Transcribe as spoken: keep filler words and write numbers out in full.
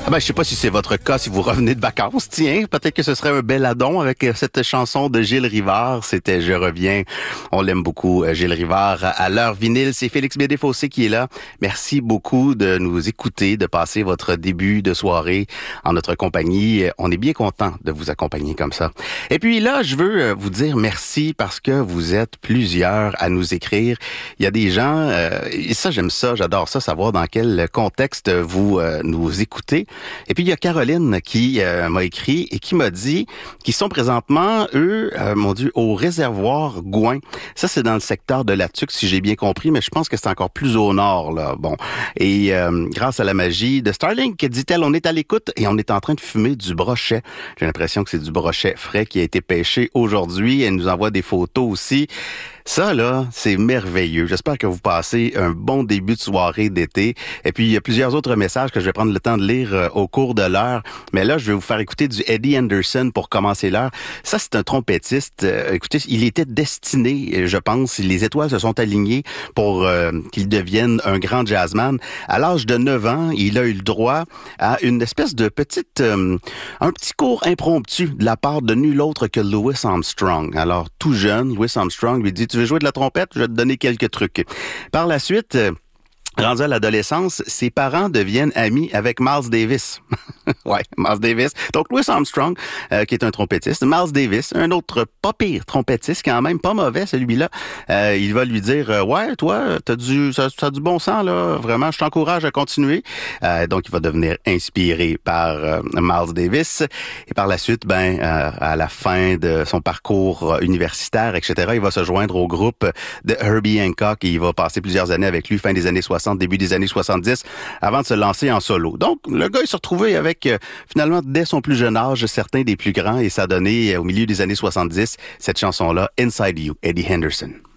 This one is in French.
Ben, je sais pas si c'est votre cas, si vous revenez de vacances. Tiens, peut-être que ce serait un bel addon avec cette chanson de Gilles Rivard. C'était Je reviens. On l'aime beaucoup, Gilles Rivard. À l'heure vinyle, c'est Félix Bédé-Fossé qui est là. Merci beaucoup de nous écouter, de passer votre début de soirée en notre compagnie. On est bien content de vous accompagner comme ça. Et puis là, je veux vous dire merci parce que vous êtes plusieurs à nous écrire. Il y a des gens, euh, et ça, j'aime ça, j'adore ça, savoir dans quel contexte vous euh, nous écoutez. Et puis, il y a Caroline qui euh, m'a écrit et qui m'a dit qu'ils sont présentement, eux, euh, mon Dieu, au réservoir Gouin. Ça, c'est dans le secteur de la Tuque, si j'ai bien compris, mais je pense que c'est encore plus au nord, là. Bon. Et euh, grâce à la magie de Starlink, dit-elle, on est à l'écoute et on est en train de fumer du brochet. J'ai l'impression que c'est du brochet frais qui a été pêché aujourd'hui. Elle nous envoie des photos aussi. Ça, là, c'est merveilleux. J'espère que vous passez un bon début de soirée d'été. Et puis, il y a plusieurs autres messages que je vais prendre le temps de lire euh, au cours de l'heure. Mais là, je vais vous faire écouter du Eddie Anderson pour commencer l'heure. Ça, c'est un trompettiste. Euh, écoutez, il était destiné, je pense. Les étoiles se sont alignées pour euh, qu'il devienne un grand jazzman. À l'âge de neuf ans, il a eu le droit à une espèce de petite... Euh, un petit cours impromptu de la part de nul autre que Louis Armstrong. Alors, tout jeune, Louis Armstrong lui dit, tu veux jouer de la trompette? Je vais te donner quelques trucs. Par la suite, euh, rendu à l'adolescence, ses parents deviennent amis avec Miles Davis. ouais, Miles Davis. Donc, Louis Armstrong, euh, qui est un trompettiste. Miles Davis, un autre pas pire trompettiste, quand même, pas mauvais, celui-là. Euh, il va lui dire, euh, ouais, toi, t'as du, ça, t'as du bon sens, là. Vraiment, je t'encourage à continuer. Euh, donc, il va devenir inspiré par euh, Miles Davis. Et par la suite, ben, euh, à la fin de son parcours universitaire, et cetera, il va se joindre au groupe de Herbie Hancock et il va passer plusieurs années avec lui, fin des années soixante, début des années soixante-dix, avant de se lancer en solo. Donc, le gars, il s'est retrouvé avec, euh, finalement, dès son plus jeune âge, certains des plus grands, et ça a donné, euh, au milieu des années soixante-dix, cette chanson-là, Inside You, Eddie Henderson.